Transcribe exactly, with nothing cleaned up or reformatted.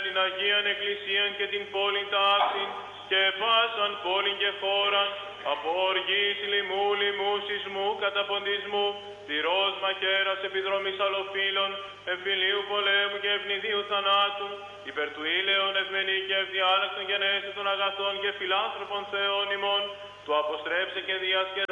την Αγίαν Εκκλησίαν και την πόλην ταύτην και πάσαν πόλην και χώραν, από οργής λοιμού, λοιμού, σεισμού, καταποντισμού, πυρός μαχαίρας, επιδρομής αλλοφύλων, εμφυλίου πολέμου και ευνηδίου θανάτου, υπέρ του ήλαιον ευμενή και ευδιάλεκτον γενέστη των αγαθών και φιλάνθρωπων Θεών ημών, του αποστρέψε και διασκεδάσε